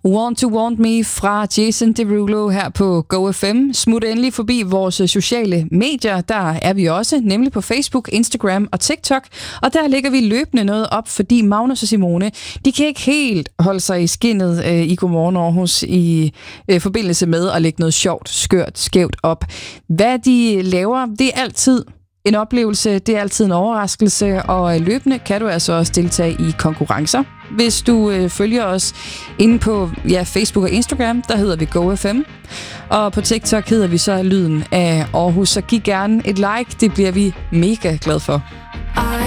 Want to Want Me fra Jason Derulo her på Go FM. Smut endelig forbi vores sociale medier. Der er vi også, nemlig på Facebook, Instagram og TikTok. Og der lægger vi løbende noget op, fordi Magnus og Simone, de kan ikke helt holde sig i skindet i Godmorgen Aarhus i forbindelse med at lægge noget sjovt, skørt, skævt op. Hvad de laver, det er altid en oplevelse, det er altid en overraskelse, og løbende kan du altså også deltage i konkurrencer. Hvis du følger os inde på Facebook og Instagram, der hedder vi GoFM, og på TikTok hedder vi så Lyden af Aarhus, så giv gerne et like, det bliver vi mega glad for.